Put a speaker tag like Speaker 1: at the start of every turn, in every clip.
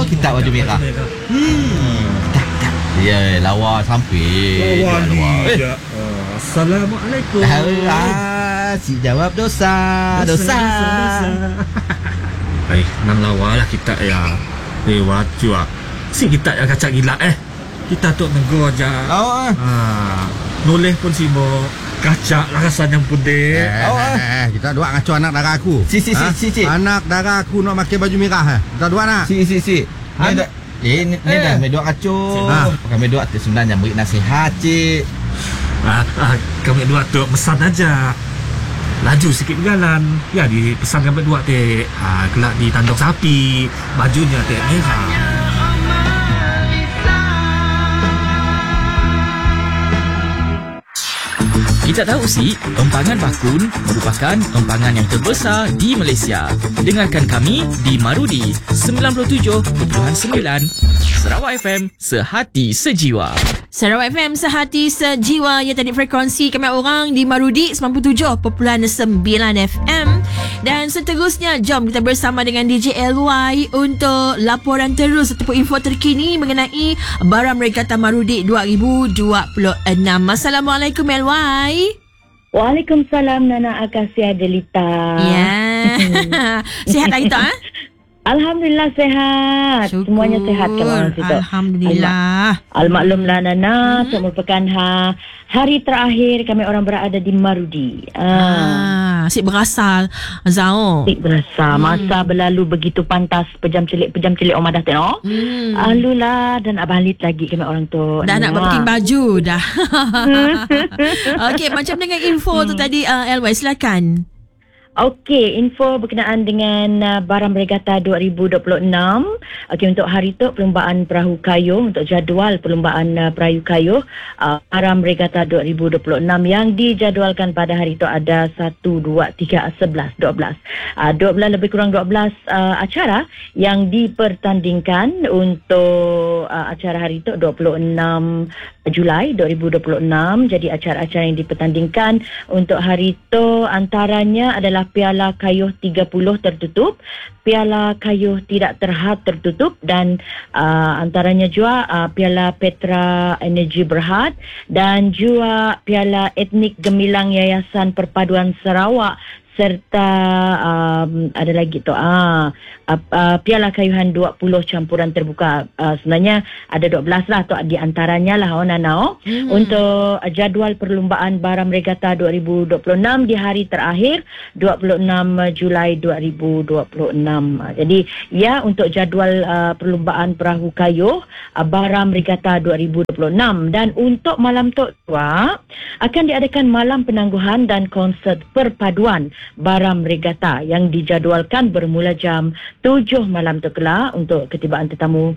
Speaker 1: kita baju merah. Tak. Ya, lawa sampai.
Speaker 2: Lawa ni. Assalamualaikum.
Speaker 1: Si jawab dosa.
Speaker 2: Nan lawa lah kita ya. Lewat juga. Si kita yang kacak gila Kita tu nego aja. Noleh pun si mo kacak rasan yang putih.
Speaker 3: Kita dua ngaco anak dara aku.
Speaker 1: Si.
Speaker 3: Anak dara aku nak pakai baju merah. Kita dua nak.
Speaker 1: Si. Ni dah medok kacau. Kami dua tu sebenarnya beri nasihat, cik.
Speaker 2: Kami dua tu pesan aja. Laju sikit berjalan. Ya, dipesan kami dua teh. Kelak di tanduk sapi. Bajunya teh merah.
Speaker 4: Kita tahu si, empangan bakun merupakan empangan yang terbesar di Malaysia. Dengarkan kami di Marudi 97.9 Sarawak FM, sehati sejiwa.
Speaker 5: Sarawak FM, sehati sejiwa. Ya, tadi frekuensi kami orang di Marudi 97.9 FM. Dan seterusnya, jom kita bersama dengan DJ LY untuk laporan terus ataupun info terkini mengenai Baram Regatta Marudi 2026. Assalamualaikum LY.
Speaker 6: Waalaikumsalam Nana Akasia Delita.
Speaker 5: Ya. Sihat hari tu
Speaker 6: Alhamdulillah sehat.
Speaker 5: Syukur.
Speaker 6: Semuanya sehat kan situ.
Speaker 5: Alhamdulillah.
Speaker 6: Al-maklumlah Nana, merupakan hari terakhir kami orang berada di Marudi.
Speaker 5: Asyik berasal Zao.
Speaker 6: Asyik berasa. Masa berlalu begitu pantas. Pejam celik Omah dah tengok. Alulah dan abang Halit lagi kami orang tu.
Speaker 5: Dah nak booking baju dah. Okey, macam dengan info tu tadi LY, silakan.
Speaker 6: Okey, info berkenaan dengan Baram Regatta 2026. Okey, untuk hari tu perlumbaan perahu kayuh, untuk jadual perlumbaan perahu kayuh Baram Regatta 2026 yang dijadualkan pada hari tu ada 1, 2, 3, 11, 12. 12 lebih kurang 12 acara yang dipertandingkan untuk acara hari tu 26 Julai 2026. Jadi acara-acara yang dipertandingkan untuk hari tu antaranya adalah Piala Kayuh 30 tertutup, Piala Kayuh tidak terhad tertutup dan antaranya juga Piala Petra Energi Berhad dan juga Piala Etnik Gemilang Yayasan Perpaduan Sarawak serta ada lagi tu Piala Kayuhan 20 campuran terbuka. Sebenarnya ada 12 lah tu di antaranya lah untuk jadual perlumbaan Baram Regatta 2026 di hari terakhir 26 Julai 2026. Jadi ya, untuk jadual perlumbaan perahu kayuh Baram Regatta 2026. Dan untuk malam tu akan diadakan malam penangguhan dan konsert perpaduan Baram Regatta yang dijadualkan bermula jam 7 malam tu kelak untuk ketibaan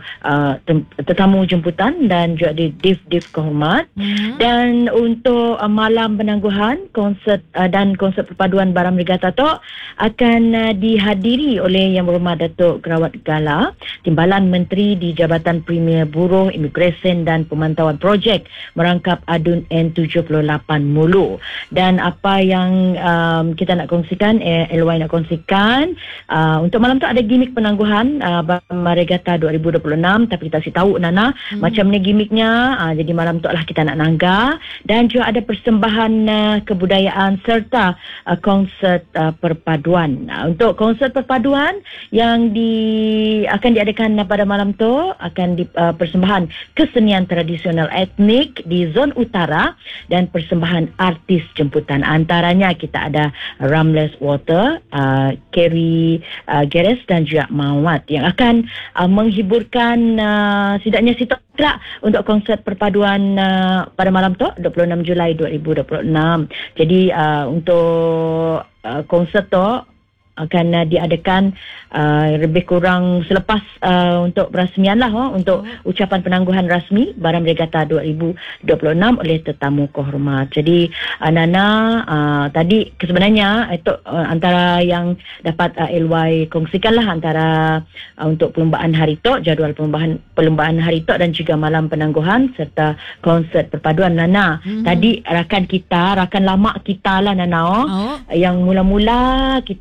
Speaker 6: tetamu jemputan dan juga di div kehormat. Dan untuk malam penangguhan konsert perpaduan Baram Regatta tu akan dihadiri oleh Yang Berhormat Datuk Kerawat Gala, Timbalan Menteri di Jabatan Premier Buruh, Imigresen dan Pemantauan Projek Merangkap Adun N78 Mulu. Dan apa yang kita nak kongsikan, LY nak kongsikan, untuk malam tu ada gimmick penangguhan Baram Regatta 2026, tapi kita kasih tahu Nana macam ni gimmicknya. Jadi malam tu lah kita nak nangga, dan juga ada persembahan kebudayaan serta konsert perpaduan. Untuk konsert perpaduan yang akan diadakan pada malam tu akan persembahan kesenian tradisional etnik di zon utara dan persembahan artis jemputan. Antaranya kita ada Ramles Water, Kerry Geres dan juga Mawat yang akan menghiburkan setidaknya kelak untuk konsert perpaduan pada malam tu 26 Julai 2026. Jadi untuk konsert tu akan diadakan lebih kurang selepas untuk perasmian lah untuk ucapan penangguhan rasmi Baram Regatta 2026 oleh tetamu kehormat. Jadi Nana, tadi sebenarnya itu antara yang dapat LY kongsikan lah, antara untuk perlumbaan hari tu, jadual perlumbaan hari tu dan juga malam penangguhan serta konsert perpaduan Nana. Tadi rakan lama kita lah Nana, yang mula-mula kita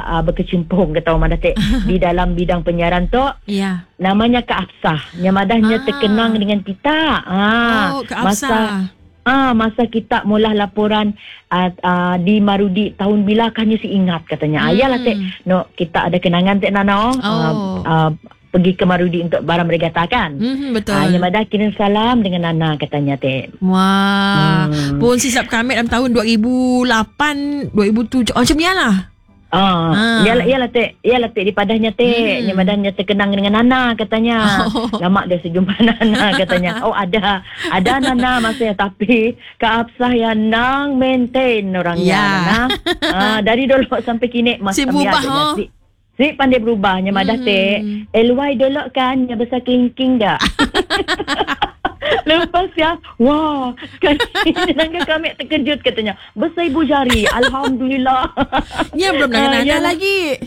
Speaker 6: berkecimpung kata orang Datuk di dalam bidang penyiaran tu.
Speaker 5: Ya.
Speaker 6: Namanya Kak Afsah. Yang madahnya terkenang dengan kita.
Speaker 5: Kak Afsah.
Speaker 6: Masa kita mula laporan di Marudi tahun bila kan si ingat katanya. Ayalah Tek. No, kita ada kenangan Tek Nana. Pergi ke Marudi untuk barang regatta kan.
Speaker 5: Betul.
Speaker 6: Yang madah kirim salam dengan Nana katanya Tek.
Speaker 5: Wah. Pun sisap kami dalam tahun 2008, 2007. Macam ni lah.
Speaker 6: Yalah Tek di padahnya Tek. Yang madahnya terkenang dengan Nana katanya. Lama dia sejumpa Nana katanya. Ada Nana masanya, tapi Kak Afsah yang nang maintain orangnya. Dari dulu sampai kini
Speaker 5: Si berubah
Speaker 6: Si pandai berubahnya madah Tek. LY dulu kan yang besar kelingking dah. Lepas ya, wah, sekarang kami terkejut katanya. Besar ibu jari, alhamdulillah.
Speaker 5: Ya, belum nak kenal lagi.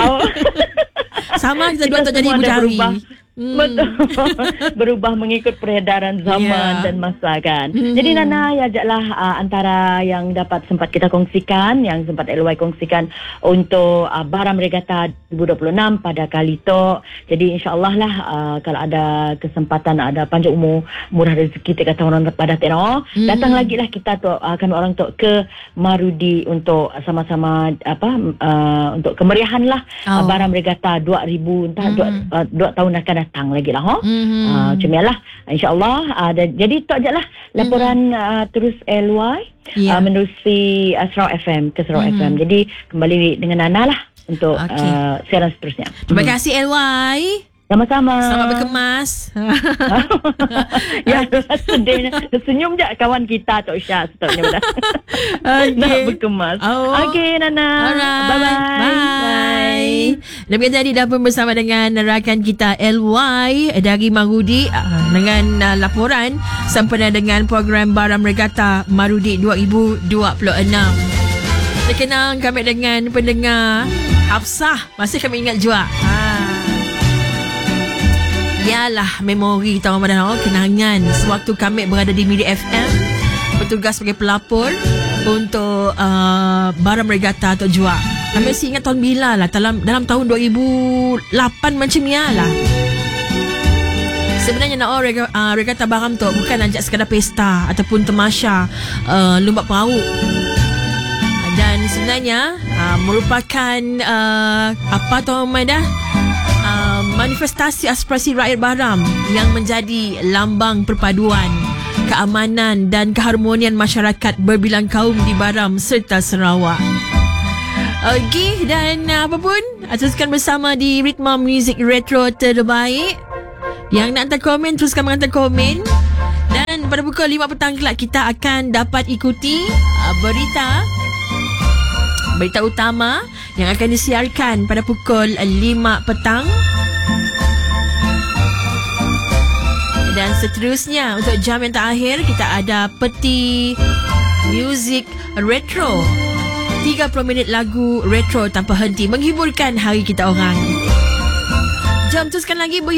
Speaker 5: Sama kita dua tak jadi ibu jari.
Speaker 6: Betul. Berubah mengikut peredaran zaman dan masa kan. Jadi Nana ya ajaklah antara yang dapat sempat kita kongsikan, yang sempat LY kongsikan untuk Baram Regatta 2026 pada kali itu. Jadi insya-Allah lah kalau ada kesempatan, ada panjang umur, murah rezeki kata orang pada teno, datang lagi lah kita tu akan orang tu ke Marudi untuk sama-sama untuk kemeriahan lah Baram Regatta 2000 entah 2 tahun akan datang lagi lah. Cumalah insyaAllah jadi tu ajalah laporan terus LY menerusi Sarawak FM ke Sarawak FM. Jadi kembali dengan Nana lah untuk siaran seterusnya.
Speaker 5: Terima kasih LY.
Speaker 6: Sama-sama.
Speaker 5: Selamat berkemas.
Speaker 6: Ya, sedih. Senyum je kawan kita Tok Syah. Nak berkemas. Okey, Nana.
Speaker 5: Bye-bye. Demikian tadi dah pun bersama dengan rakan kita LY dari Marudi dengan laporan sempena dengan program Baram Regatta Marudi 2026. Terkenang kami dengan pendengar Hafsah. Masih kami ingat juga. Yalah, memori kita orang Ramadan, kenangan sewaktu kami berada di Miri FM, bertugas sebagai pelapor untuk Baram Regatta Tok Jua. Kami masih ingat tahun bila lah, dalam tahun 2008 macam ni lah. Sebenarnya nak Regatta Baram tu bukan ajak sekadar pesta ataupun temasya lumba perahu. Dan sebenarnya merupakan apa tu Maidah? Manifestasi aspirasi rakyat Baram yang menjadi lambang perpaduan, keamanan dan keharmonian masyarakat berbilang kaum di Baram serta Sarawak. Okey, dan apa pun teruskan bersama di Ritma Music Retro terbaik. Yang nak hantar komen, teruskan menghantar komen. Dan pada pukul 5 petang kelak kita akan dapat ikuti berita utama yang akan disiarkan pada pukul 5 petang. Dan seterusnya untuk jam yang terakhir kita ada peti music retro. 30 minit lagu retro tanpa henti menghiburkan hari kita orang. Jom teruskan lagi